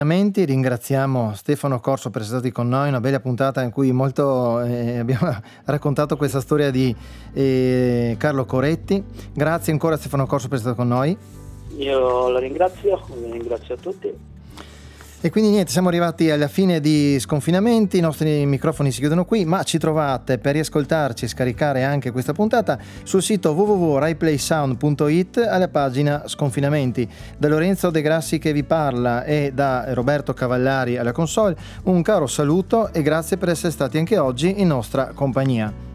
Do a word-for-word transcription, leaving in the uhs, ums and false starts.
Ringraziamo Stefano Corso per essere stati con noi, una bella puntata in cui molto eh, abbiamo raccontato questa storia di eh, Carlo Coretti. Grazie ancora Stefano Corso per essere stato con noi. Io la ringrazio, ringrazio a tutti. E quindi niente, siamo arrivati alla fine di Sconfinamenti, i nostri microfoni si chiudono qui, ma ci trovate per riascoltarci e scaricare anche questa puntata sul sito w w w punto rai play sound punto i t alla pagina Sconfinamenti. Da Lorenzo De Grassi che vi parla e da Roberto Cavallari alla console, un caro saluto e grazie per essere stati anche oggi in nostra compagnia.